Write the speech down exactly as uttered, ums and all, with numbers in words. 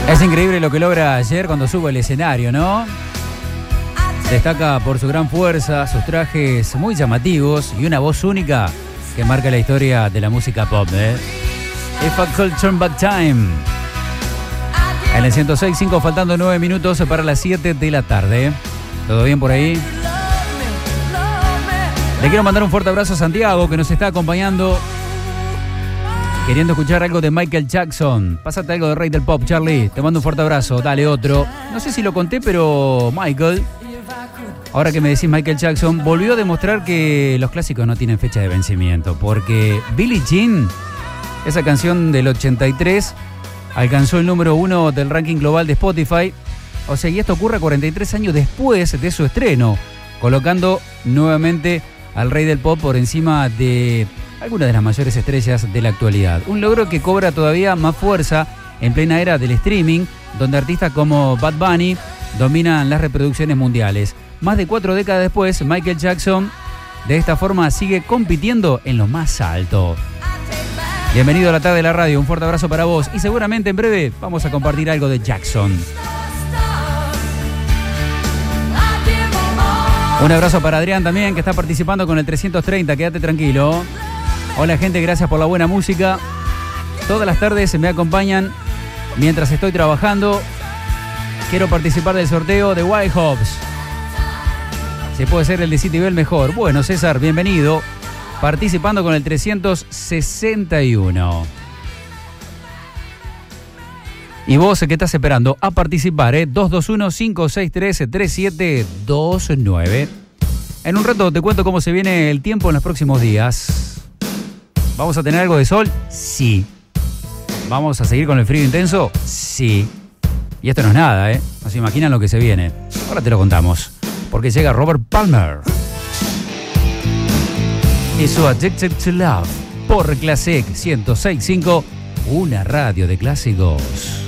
Es increíble lo que logra ayer cuando sube al escenario, ¿no? Destaca por su gran fuerza, sus trajes muy llamativos y una voz única que marca la historia de la música pop, ¿eh? If I Could Turn Back Time. En el ciento seis punto cinco, faltando nueve minutos para las siete de la tarde. ¿Todo bien por ahí? Le quiero mandar un fuerte abrazo a Santiago, que nos está acompañando, queriendo escuchar algo de Michael Jackson. Pásate algo de Rey del Pop, Charlie. Te mando un fuerte abrazo. Dale otro. No sé si lo conté, pero Michael, ahora que me decís Michael Jackson, volvió a demostrar que los clásicos no tienen fecha de vencimiento. Porque Billie Jean, esa canción del ochenta y tres, alcanzó el número uno del ranking global de Spotify. O sea, y esto ocurre cuarenta y tres años después de su estreno, colocando nuevamente al Rey del Pop por encima de algunas de las mayores estrellas de la actualidad. Un logro que cobra todavía más fuerza en plena era del streaming, donde artistas como Bad Bunny dominan las reproducciones mundiales. Más de cuatro décadas después, Michael Jackson de esta forma sigue compitiendo en lo más alto. Bienvenido a la tarde de la radio, un fuerte abrazo para vos y seguramente en breve vamos a compartir algo de Jackson. Un abrazo para Adrián también, que está participando con el trescientos treinta, quédate tranquilo. Hola gente, gracias por la buena música. Todas las tardes me acompañan mientras estoy trabajando. Quiero participar del sorteo de White Hops. Si puede ser el de City Bell, mejor. Bueno, César, bienvenido. Participando con el trescientos sesenta y uno. Y vos, ¿qué estás esperando? A participar, ¿eh? dos dos uno, cinco seis tres, tres siete dos nueve. En un rato te cuento cómo se viene el tiempo en los próximos días. ¿Vamos a tener algo de sol? Sí. ¿Vamos a seguir con el frío intenso? Sí. Y esto no es nada, ¿eh? No se imaginan lo que se viene. Ahora te lo contamos. Porque llega Robert Palmer y su Addicted to Love por Classic ciento seis punto cinco, una radio de clásicos.